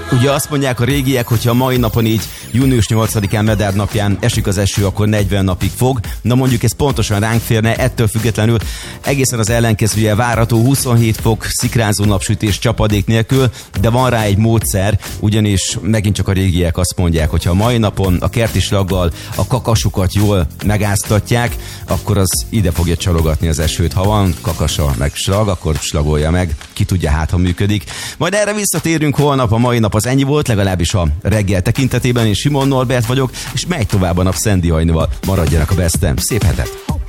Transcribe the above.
Ugye azt mondják a régiek, hogyha a mai napon így június 8-án Medár napján esik az eső, akkor 40 napig fog. Na mondjuk ez pontosan ránk férne, ettől függetlenül egészen az ellenkezője várható, 27 fok, szikrázó napsütés csapadék nélkül, de van rá egy módszer, ugyanis megint csak a régiek azt mondják, hogyha a mai napon a kerti slaggal a kakasukat jól megáztatják, akkor az ide fogja csalogatni az esőt. Ha van kakasa meg slag, akkor slagolja meg, ki tudja, hát ha működik. Majd erre visszatérünk holnap, a mai nap az ennyi volt, legalábbis a reggel tekintetében. Én Simon Norbert vagyok, és megy tovább a nap Szendi Hajnóval. Maradjanak a Bestem. Szép hetet!